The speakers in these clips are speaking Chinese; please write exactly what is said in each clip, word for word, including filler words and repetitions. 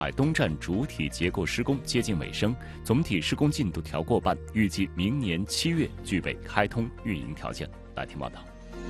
海东站主体结构施工接近尾声，总体施工进度调过半，预计明年七月具备开通运营条件。来听报道。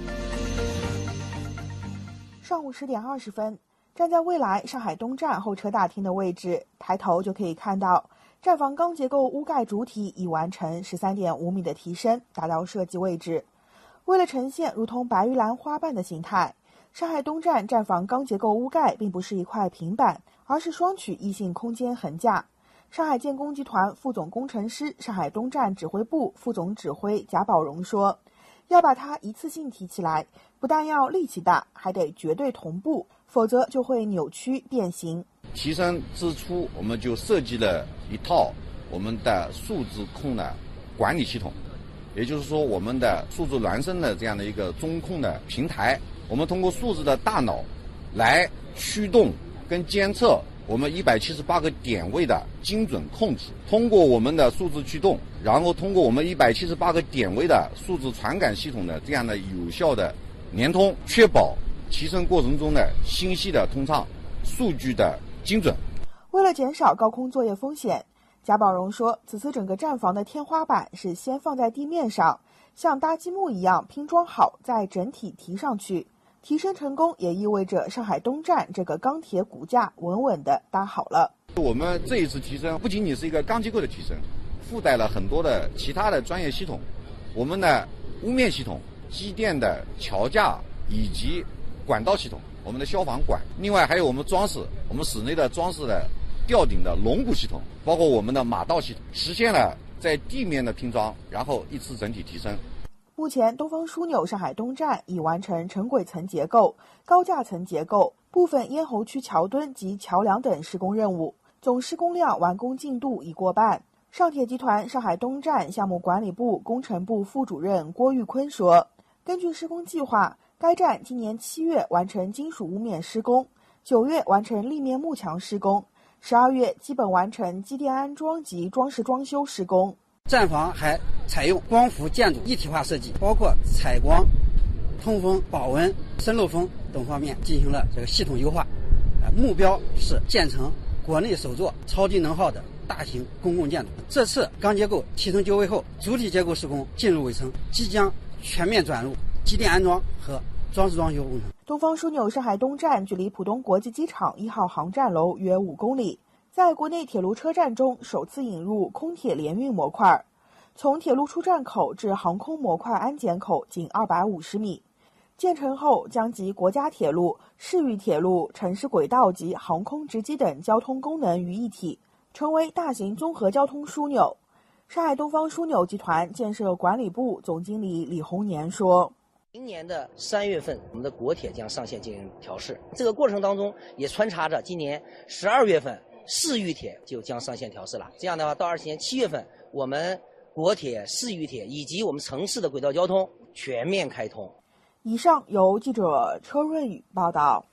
上午十点二十分，站在未来上海东站候车大厅的位置，抬头就可以看到站房钢结构屋盖主体已完成十三点五米的提升，达到设计位置。为了呈现如同白玉兰花瓣的形态，上海东站站房钢结构屋盖并不是一块平板，而是双曲异性空间横架。上海建工集团副总工程师、上海东站指挥部副总指挥贾宝荣说，要把它一次性提起来，不但要力气大，还得绝对同步，否则就会扭曲变形。 提升之初，我们就设计了一套我们的数字控的管理系统，也就是说我们的数字孪生的这样的一个中控的平台，我们通过数字的大脑来驱动跟监测我们一百七十八个点位的精准控制，通过我们的数字驱动，然后通过我们一百七十八个点位的数字传感系统的这样的有效的联通，确保提升过程中的信息的通畅，数据的精准。 为了减少高空作业风险，贾宝荣说，此次整个站房的天花板是先放在地面上，像搭积木一样拼装好，再整体提上去。提升成功也意味着上海东站这个钢铁骨架稳稳地搭好了。 我们这一次提升不仅仅是一个钢结构的提升，附带了很多的其他的专业系统，我们的屋面系统、机电的桥架以及管道系统，我们的消防管，另外还有我们装饰，我们室内的装饰的吊顶的龙骨系统，包括我们的马道系统，实现了在地面的拼装，然后一次整体提升。 目前东方枢纽上海东站已完成成轨层结构、高架层结构、部分咽喉区桥墩及桥梁等施工任务，总施工量完工进度已过半。上铁集团上海东站项目管理部工程部副主任郭玉坤说，根据施工计划，该站今年七月完成金属屋面施工，九月完成立面幕墙施工，十二月基本完成机电安装及装饰装修施工。 站房还采用光伏建筑一体化设计，包括采光、通风、保温、渗漏风等方面进行了这个系统优化。目标是建成国内首座超低能耗的大型公共建筑。这次钢结构提升就位后，主体结构施工进入尾声，即将全面转入机电安装和装饰装修工程。 东方枢纽上海东站距离浦东国际机场一号航站楼约五公里，在国内铁路车站中首次引入空铁联运模块，从铁路出站口至航空模块安检口仅二百五十米。建成后将集国家铁路、市域铁路、城市轨道及航空直机等交通功能于一体，成为大型综合交通枢纽。上海东方枢纽集团建设管理部总经理李洪年说， 明年的三月份，我们的国铁将上线进行调试，这个过程当中也穿插着今年十二月份市域铁就将上线调试了。这样的话，到二十年七月份，我们国铁、市域铁以及我们城市的轨道交通全面开通。 以上由记者车润宇报道。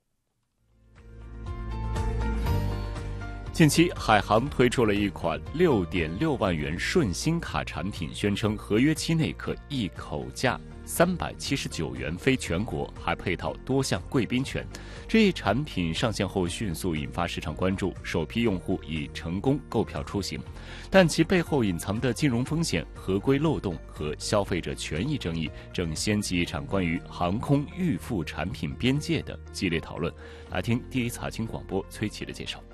近期，海航推出了一款六点六万元顺心卡产品，宣称合约期内可一口价三百七十九元飞全国，还配套多项贵宾券。这一产品上线后迅速引发市场关注，首批用户已成功购票出行，但其背后隐藏的金融风险、合规漏洞和消费者权益争议正掀起一场关于航空预付产品边界的激烈讨论。来听第一财经广播崔琦的介绍。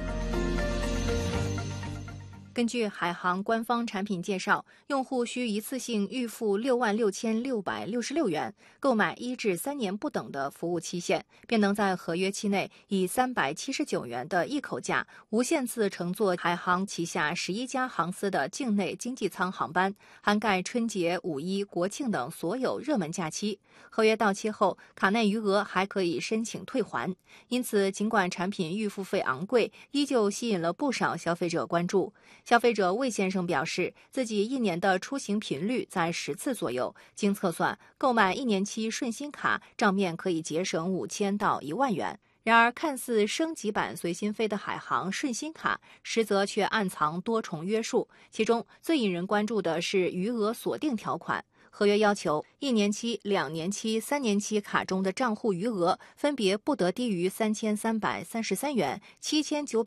根据海航官方产品介绍，用户需一次性预付六万六千六百六十六元，购买一至三年不等的服务期限，便能在合约期内以三百七十九元的一口价，无限次乘坐海航旗下十一家航司的境内经济舱航班，涵盖春节、五一、国庆等所有热门假期。合约到期后，卡内余额还可以申请退还。因此，尽管产品预付费昂贵，依旧吸引了不少消费者关注。消费者魏先生表示，自己一年的出行频率在十次左右，经测算，购买一年期顺心卡，账面可以节省五千到一万元。然而，看似升级版随心飞的海航顺心卡，实则却暗藏多重约束，其中最引人关注的是余额锁定条款。 合约要求一年期、两年期、三年期卡中的账户余额分别不得低于三千三百三十三元、七千九百